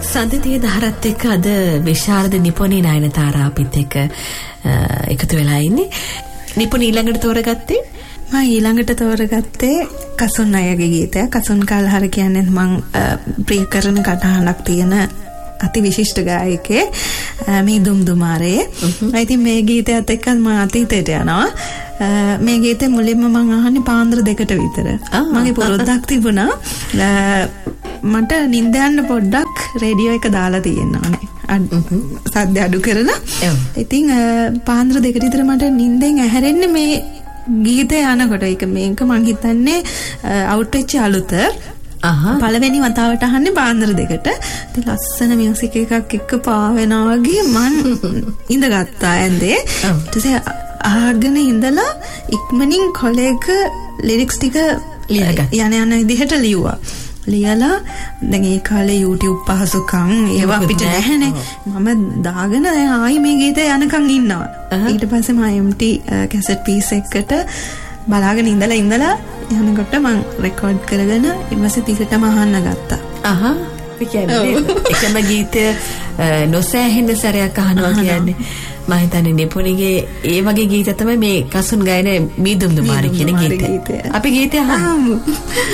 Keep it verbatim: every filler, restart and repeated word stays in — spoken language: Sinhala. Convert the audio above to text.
සඳතිය දහරත් එක්ක අද විශාරද නිපුණී නයනතාරා අපිත් එක්ක එකතු වෙලා ඉන්නේ. නිපුණී ඊළඟට තෝරගත්තේ මම ඊළඟට තෝරගත්තේ කසුන් අයගේ ගීතයක්. කසුන් කාලහර කියන්නේ මම ප්‍රිය කරන කටහඬක් තියෙන අති විශිෂ්ට ගායකේ මේ දුම්දුමාරේ. ඉතින් මේ ගීතයත් එක්ක මම අතීතයට යනවා. මේ ගීතේ මුලින්ම මම අහන්නේ පාන්දර දෙකට විතර. මගේ පුරුද්දක් තිබුණා. මට නිින්ද යන්න පොඩ්ඩක් රේඩියෝ එක දාලා තියෙනවානේ. සද්ද අඩු කරලා. ඉතින් පාන්දර දෙකට විතර මට නිින්දෙන් ඇහැරෙන්නේ මේ ගීතය යනකොට. ඒක මේක මං හිතන්නේ අවුට් වෙච්ච අලුත. පළවෙනි වතාවට අහන්නේ පාන්දර දෙකට. ඉතින් ලස්සන මියුසික් එකක් එක්ක පාවෙනවා වගේ මං ඉඳගත්තා ඇඳේ. ඊට පස්සේ අහගෙන ඉඳලා ඉක්මනින් කොලේක ලිරික්ස් ටික යන යන විදිහට ලියුවා. ලියලා දැන් ඒ කාලේ YouTube පහසුකම් ඒවා අපිට නැහැනේ. මම දාගෙන ආයි මේ ගීතය යනකම් ඉන්නවා. ඊට පස්සේ මම එම් ටී කැසට් පීස් එකකට බලාගෙන ඉඳලා ඉඳලා යනකොට මම රෙකෝඩ් කරගෙන ඊපස්සේ ටිකටම අහන්න ගත්තා. අහහ ඒ කියන්නේ එකම ගීතය නොසෑහෙන සැරයක් අහනවා කියන්නේ මම හිතන්නේ නිපුණිගේ ඒ වගේ ගීත තමයි මේ කසුන් ගායන මීදුම්දුමාරි කියන ගීතය. අපි ගීතය අහමු.